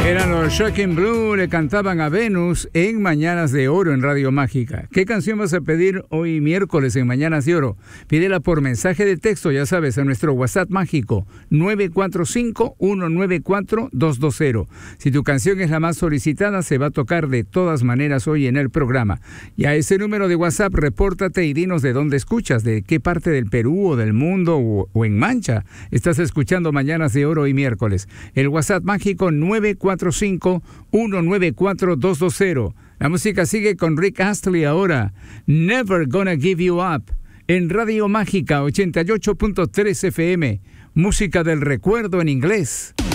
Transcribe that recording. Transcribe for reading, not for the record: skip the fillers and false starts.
Eran los Shocking Blue, le cantaban a Venus en Mañanas de Oro en Radio Mágica. ¿Qué canción vas a pedir hoy miércoles en Mañanas de Oro? Pídela por mensaje de texto, ya sabes, a nuestro WhatsApp mágico 945-194-220. Si tu canción es la más solicitada, se va a tocar de todas maneras hoy en el programa. Y a ese número de WhatsApp, repórtate y dinos de dónde escuchas, de qué parte del Perú o del mundo o en Mancha estás escuchando Mañanas de Oro hoy miércoles. El WhatsApp mágico 945-194-220. La música sigue con Rick Astley ahora. Never Gonna Give You Up. En Radio Mágica 88.3 FM. Música del recuerdo en inglés.